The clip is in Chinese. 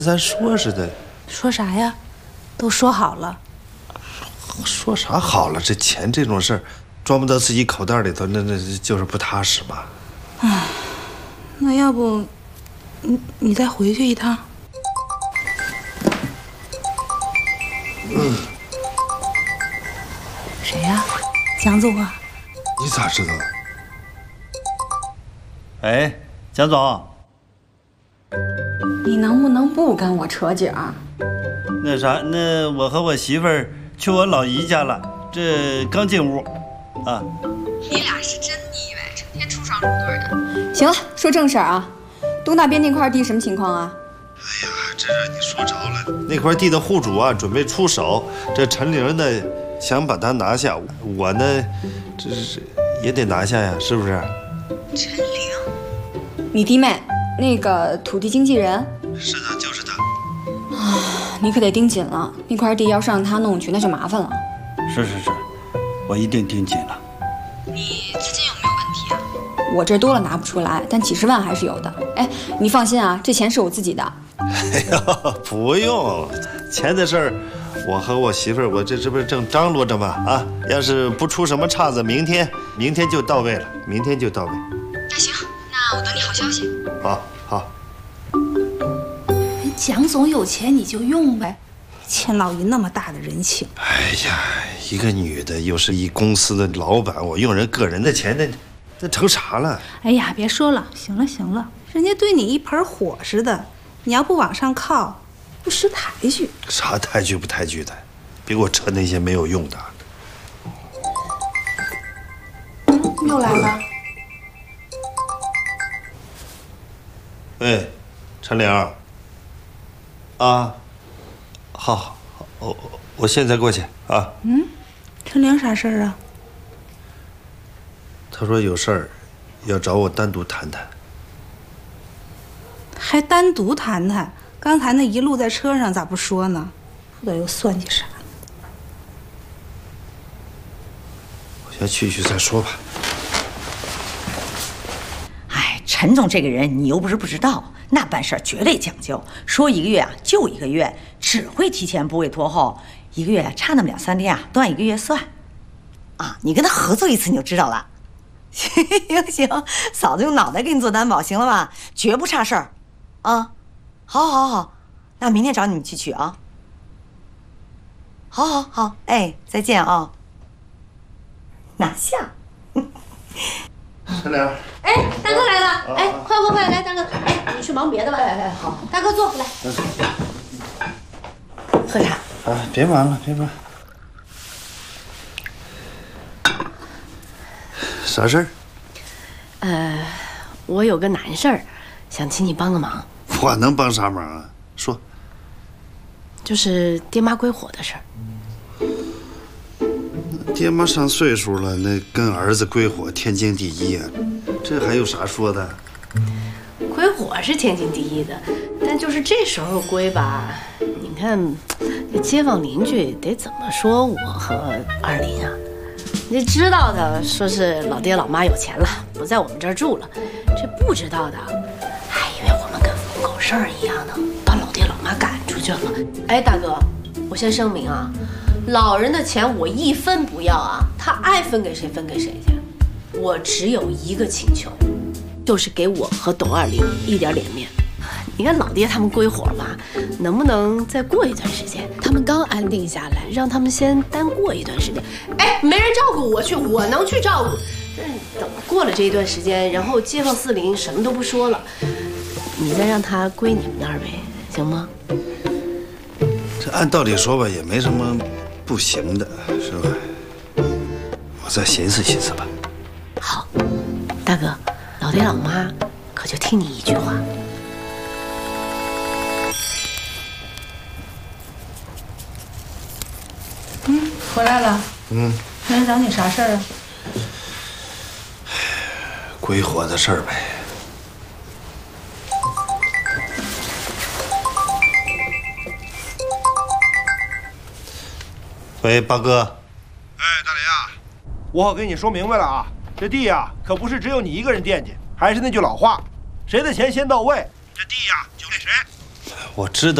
咱说似的。 说啥呀？都说好了。 说啥好了？这钱这种事儿，装不到自己口袋里头，那就是不踏实嘛。 唉，那要不，你再回去一趟。谁呀？蒋总啊？ 你咋知道？ 哎，蒋总， 你能不能不跟我扯景儿？ 那啥，那我和我媳妇儿去我老姨家了，这刚进屋，啊。 你俩是真腻歪，成天出双入对的。行了，说正事儿啊，东大边那块地什么情况啊？ 哎呀，这让你说着了。那块地的户主啊，准备出手，这陈玲呢想把它拿下，我呢，这是也得拿下呀，是不是？ 陈玲，你弟妹，那个土地经纪人。 是的，就是他。 你可得盯紧了，那块地要是让他弄去，那就麻烦了。 是，我一定盯紧了。 你资金有没有问题啊？我这多了拿不出来，但几十万还是有的。哎，你放心啊，这钱是我自己的。 哎呀，不用，钱的事儿，我和我媳妇儿，我这不是正张罗着吗？啊，要是不出什么岔子，明天就到位了，明天就到位。 那行，那我等你好消息。 好。 蒋总有钱你就用呗，欠老姨那么大的人情。 哎呀，一个女的，又是一公司的老板，我用人个人的钱，那成啥了？ 哎呀，别说了，行了，人家对你一盆火似的，你要不往上靠，不识抬举。 啥抬举不抬举的，别给我扯那些没有用的。 又来了。 喂，陈玲。啊，好，我现在过去啊。 陈玲啥事儿啊？ 他说有事儿，要找我单独谈谈。 还单独谈谈？刚才那一路在车上咋不说呢？不知道又算计啥呢？ 我先去再说吧。 哎，陈总这个人你又不是不知道。那办事绝对讲究，说一个月啊就一个月，只会提前不会拖后，一个月差那么2、3天啊，都按一个月算。啊，你跟他合作一次你就知道了。行，嫂子用脑袋给你做担保，行了吧？绝不差事儿。啊，好，那明天找你们去取啊。好，哎，再见啊。拿下。 陈玲。 哎，大哥来了！哎，快来，大哥！哎，你去忙别的吧。哎，好，大哥坐来，喝茶。 啊，别忙了。啥事儿？ 我有个难事儿，想请你帮个忙。 我能帮啥忙啊？说。 就是爹妈归伙的事儿。 爹妈上岁数了，那跟儿子归伙天经地义啊，这还有啥说的？ 归伙是天经地义的，但就是这时候归吧，你看，这街坊邻居得怎么说我和二林啊？你知道的说是老爹老妈有钱了，不在我们这儿住了；这不知道的，还以为我们跟疯狗事儿一样呢，把老爹老妈赶出去了。哎，大哥，我先声明啊。老人的钱我一分不要啊，他爱分给谁分给谁去。我只有一个请求，就是给我和董二林一点脸面。你看老爹他们归伙嘛，能不能再过一段时间？他们刚安定下来，让他们先单过一段时间。哎，没人照顾我去，我能去照顾。等过了这一段时间，然后街坊四邻什么都不说了，你再让他归你们那儿呗，行吗？ 这按道理说吧，也没什么不行的，是吧？我再寻思寻思吧。 好，大哥，老爹老妈可就听你一句话。 回来了。人找你啥事儿啊？ 归伙的事儿呗。喂，八哥。 哎，大雷啊，我好跟你说明白了啊，这地呀可不是只有你一个人惦记，还是那句老话，谁的钱先到位，这地呀就给谁。 我知道。